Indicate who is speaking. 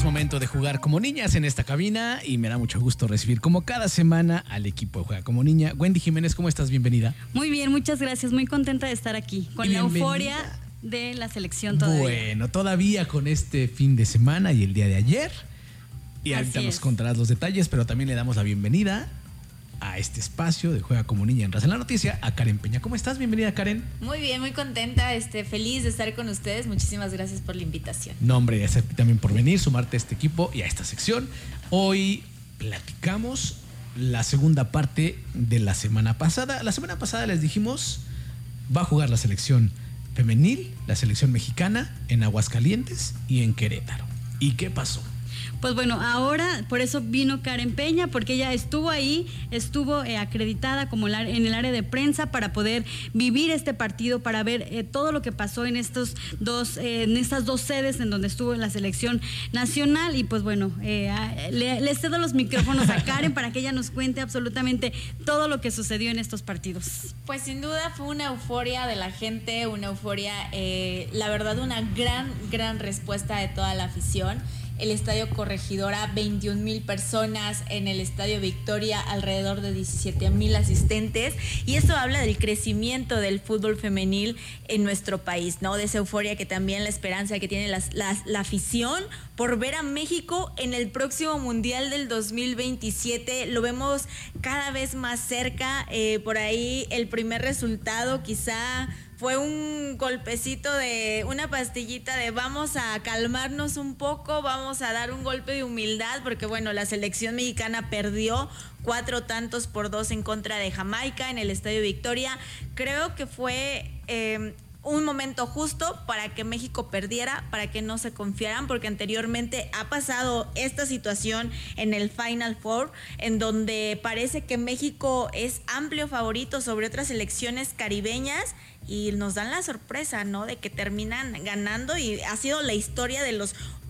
Speaker 1: Es momento de jugar como niñas en esta cabina y me da mucho gusto recibir como cada semana al equipo de Juega como Niña. Wendy Jiménez, ¿cómo estás? Bienvenida.
Speaker 2: Muy bien, muchas gracias. Muy contenta de estar aquí con la euforia de la selección todavía.
Speaker 1: Bueno, todavía con este fin de semana y el día de ayer. Y ahorita nos contarás los detalles, pero también le damos la bienvenida a este espacio de Juega como Niña en Raza en la Noticia a Karen Peña. ¿Cómo estás? Bienvenida, Karen.
Speaker 3: Muy bien, muy contenta, feliz de estar con ustedes. Muchísimas gracias por la invitación.
Speaker 1: No, hombre, gracias también por venir, sumarte a este equipo y a esta sección. Hoy platicamos la segunda parte de la semana pasada. La semana pasada les dijimos, va a jugar la selección femenil, la selección mexicana en Aguascalientes y en Querétaro. ¿Y qué pasó?
Speaker 2: Pues bueno, ahora por eso vino Karen Peña, porque ella estuvo ahí, estuvo acreditada como en el área de prensa para poder vivir este partido, para ver todo lo que pasó en estas dos sedes en donde estuvo la selección nacional. Y pues bueno, le cedo los micrófonos a Karen para que ella nos cuente absolutamente todo lo que sucedió en estos partidos.
Speaker 3: Pues sin duda fue una euforia de la gente, una euforia, la verdad, una gran respuesta de toda la afición. El Estadio Corregidora, 21,000 personas, en el Estadio Victoria alrededor de 17,000 asistentes, y eso habla del crecimiento del fútbol femenil en nuestro país, ¿no? De esa euforia que también la esperanza que tiene la afición por ver a México en el próximo Mundial del 2027, lo vemos cada vez más cerca. Por ahí el primer resultado quizá fue un golpecito de una pastillita de vamos a calmarnos un poco, vamos a dar un golpe de humildad, porque bueno, la selección mexicana perdió 4-2 en contra de Jamaica en el Estadio Victoria. Creo que fue un momento justo para que México perdiera, para que no se confiaran, porque anteriormente ha pasado esta situación en el Final Four, en donde parece que México es amplio favorito sobre otras selecciones caribeñas, y nos dan la sorpresa, ¿no?, de que terminan ganando, y ha sido la historia de los